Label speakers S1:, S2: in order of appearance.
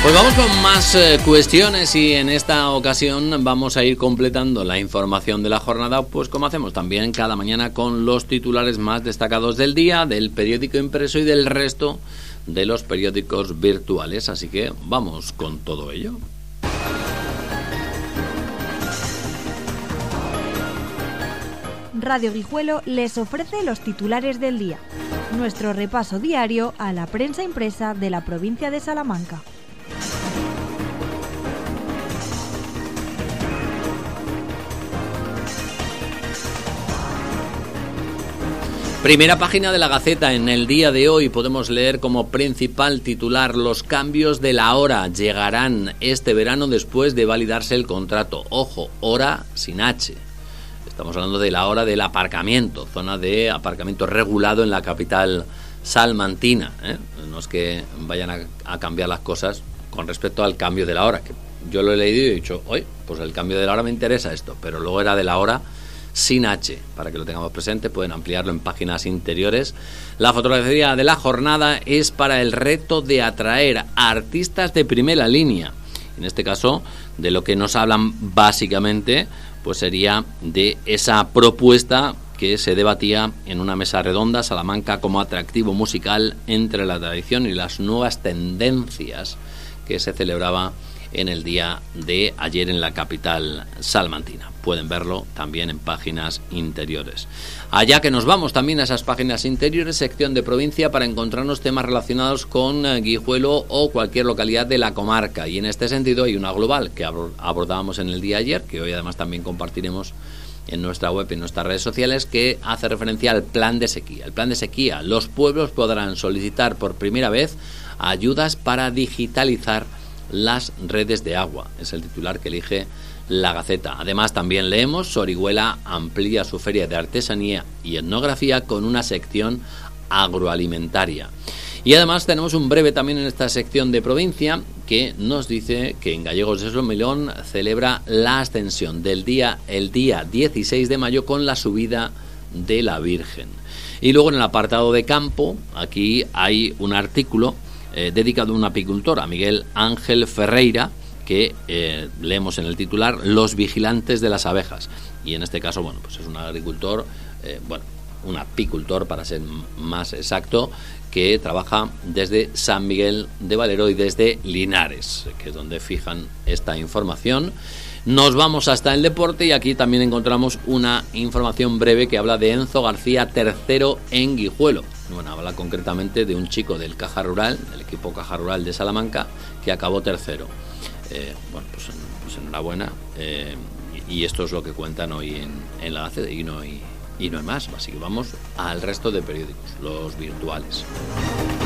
S1: Pues vamos con más cuestiones y en esta ocasión vamos a ir completando la información de la jornada, pues como hacemos también cada mañana con los titulares más destacados del día, del periódico impreso y del resto de los periódicos virtuales. Así que vamos con todo ello.
S2: Radio Guijuelo les ofrece los titulares del día. Nuestro repaso diario a la prensa impresa de la provincia de Salamanca.
S1: Primera página de la Gaceta. En el día de hoy podemos leer como principal titular: los cambios de la hora llegarán este verano después de validarse el contrato. Ojo, hora sin H. Estamos hablando de la hora del aparcamiento, zona de aparcamiento regulado en la capital salmantina, ¿eh? No es que vayan a cambiar las cosas con respecto al cambio de la hora, que yo lo he leído y he dicho, oye, pues el cambio de la hora me interesa esto, pero luego era de la hora sin H, para que lo tengamos presente. Pueden ampliarlo en páginas interiores. La fotografía de la jornada es para el reto de atraer a artistas de primera línea. En este caso, de lo que nos hablan básicamente, pues sería de esa propuesta que se debatía en una mesa redonda: Salamanca como atractivo musical entre la tradición y las nuevas tendencias, que se celebraba en el día de ayer en la capital salmantina. Pueden verlo también en páginas interiores. Allá que nos vamos también a esas páginas interiores, sección de provincia, para encontrarnos temas relacionados con Guijuelo o cualquier localidad de la comarca. Y en este sentido hay una global que abordábamos en el día de ayer, que hoy además también compartiremos en nuestra web y en nuestras redes sociales, que hace referencia al plan de sequía. El plan de sequía: los pueblos podrán solicitar por primera vez ayudas para digitalizar las redes de agua. Es el titular que elige la Gaceta. Además también leemos: Orihuela amplía su feria de artesanía y etnografía con una sección agroalimentaria. Y además tenemos un breve también en esta sección de provincia que nos dice que en Gallegos de Somilón celebra la ascensión el día 16 de mayo con la subida de la Virgen. Y luego en el apartado de campo, aquí hay un artículo dedicado a un apicultor, a Miguel Ángel Ferreira, que leemos en el titular: los vigilantes de las abejas. Y en este caso, bueno, pues es un agricultor, un apicultor para ser más exacto, que trabaja desde San Miguel de Valero y desde Linares, que es donde fijan esta información. Nos vamos hasta el deporte y aquí también encontramos una información breve que habla de Enzo García, tercero en Guijuelo. Bueno, habla concretamente de un chico del Caja Rural, del equipo Caja Rural de Salamanca, que acabó tercero. Pues enhorabuena. Y esto es lo que cuentan hoy en la Gaceta y no hay más. Así que vamos al resto de periódicos, los virtuales.